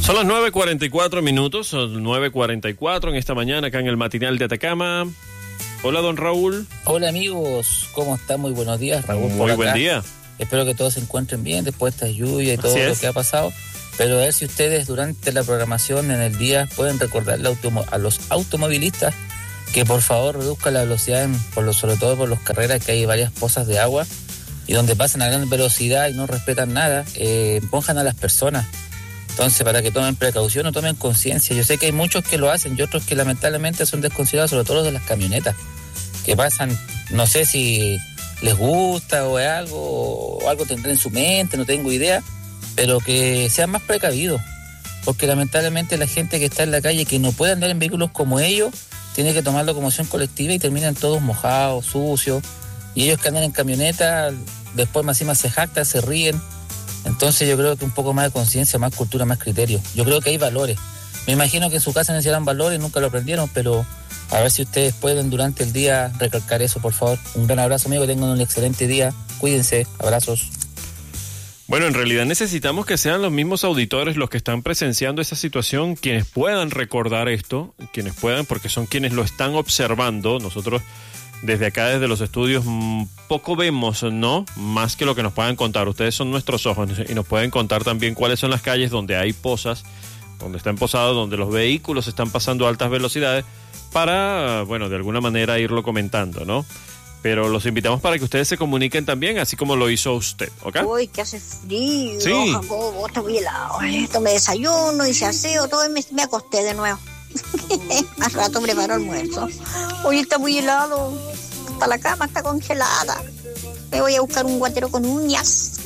Son las 9:44, son 9:44 en esta mañana acá en el matinal de Atacama. Hola, don Raúl. Hola, amigos, ¿cómo están? Muy buenos días, Raúl. Muy buen día. Espero que todos se encuentren bien después de esta lluvia y todo lo que ha pasado. Pero a ver si ustedes durante la programación en el día pueden recordarle a los automovilistas que por favor reduzcan la velocidad, sobre todo por las carreras que hay varias pozas de agua y donde pasan a gran velocidad y no respetan nada, empujan a las personas. Entonces, para que tomen precaución o tomen conciencia. Yo sé que hay muchos que lo hacen y otros que lamentablemente son desconsiderados, sobre todo los de las camionetas, que pasan, no sé si les gusta o es algo, o algo tendrán en su mente, no tengo idea, pero que sean más precavidos, porque lamentablemente la gente que está en la calle, que no puede andar en vehículos como ellos, tiene que tomar locomoción colectiva y terminan todos mojados, sucios, y ellos que andan en camioneta, después más encima se jactan, se ríen. Entonces yo creo que un poco más de conciencia, más cultura, más criterio. Yo creo que hay valores. Me imagino que en su casa necesitan valores, nunca lo aprendieron, pero a ver si ustedes pueden durante el día recalcar eso, por favor. Un gran abrazo, amigo, que tengan un excelente día. Cuídense, abrazos. Bueno, en realidad necesitamos que sean los mismos auditores los que están presenciando esa situación, quienes puedan recordar esto, quienes puedan, porque son quienes lo están observando. Nosotros desde acá, desde los estudios, poco vemos, ¿no? Más que lo que nos puedan contar. Ustedes son nuestros ojos y nos pueden contar también cuáles son las calles donde hay pozas, donde está emposado, donde los vehículos están pasando a altas velocidades, para, bueno, de alguna manera irlo comentando, ¿no? Pero los invitamos para que ustedes se comuniquen también, así como lo hizo usted, ¿ok? Uy, que hace frío, sí. Jacobo, está muy helado. Tomé desayuno, hice aseo, todo, y me acosté de nuevo. Al rato preparo almuerzo. Hoy está muy helado, hasta la cama está congelada. Me voy a buscar un guatero con uñas.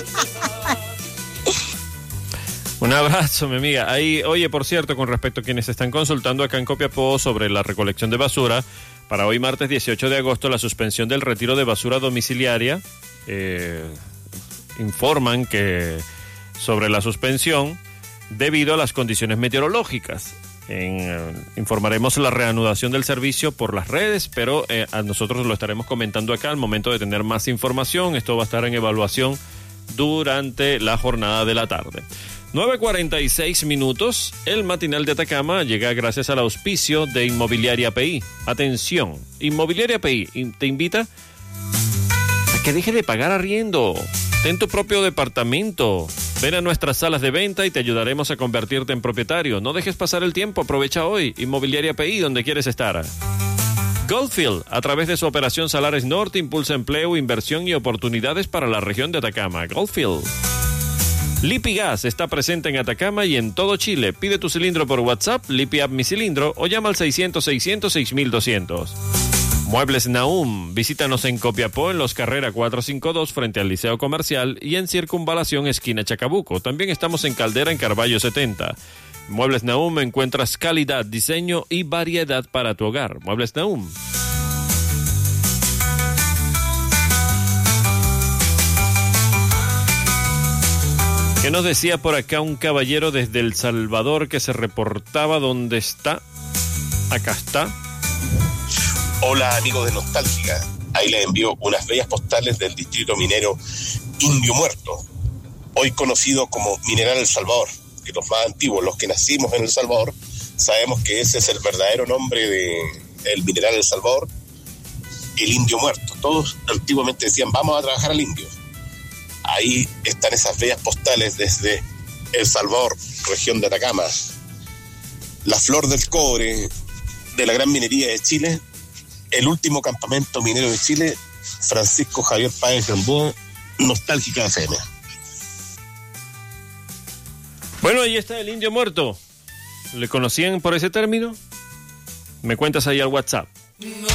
Un abrazo, mi amiga. Ahí, oye, por cierto, con respecto a quienes están consultando acá en Copiapó sobre la recolección de basura, para hoy martes 18 de agosto, la suspensión del retiro de basura domiciliaria, informan que sobre la suspensión debido a las condiciones meteorológicas. Informaremos la reanudación del servicio por las redes, pero a nosotros lo estaremos comentando acá al momento de tener más información. Esto va a estar en evaluación durante la jornada de la tarde. 9:46, el matinal de Atacama llega gracias al auspicio de Inmobiliaria PI. Atención, Inmobiliaria PI te invita a que deje de pagar arriendo. Ten tu propio departamento. Ven a nuestras salas de venta y te ayudaremos a convertirte en propietario. No dejes pasar el tiempo, aprovecha hoy. Inmobiliaria PI, donde quieres estar. Goldfield, a través de su operación Salares Norte, impulsa empleo, inversión y oportunidades para la región de Atacama. Goldfield. Lipigas está presente en Atacama y en todo Chile. Pide tu cilindro por WhatsApp, Lipi App Mi Cilindro, o llama al 600-600-6200. Muebles Nahum, visítanos en Copiapó en Los Carrera 452 frente al Liceo Comercial y en Circunvalación esquina Chacabuco. También estamos en Caldera en Carballo 70. Muebles Nahum, encuentras calidad, diseño y variedad para tu hogar. Muebles Nahum. ¿Qué nos decía por acá un caballero desde El Salvador que se reportaba? ¿Dónde está? Acá está. Hola, amigos de Nostálgica. Ahí les envío unas bellas postales del distrito minero Indio Muerto, hoy conocido como Mineral El Salvador, que los más antiguos, los que nacimos en El Salvador, sabemos que ese es el verdadero nombre del Mineral El Salvador, el Indio Muerto. Todos antiguamente decían, vamos a trabajar al indio. Ahí están esas bellas postales desde El Salvador, región de Atacama. La flor del cobre de la gran minería de Chile, el último campamento minero de Chile, Francisco Javier Páez Gamboa, Nostálgica FM. Bueno, ahí está el Indio Muerto. ¿Le conocían por ese término? Me cuentas ahí al WhatsApp.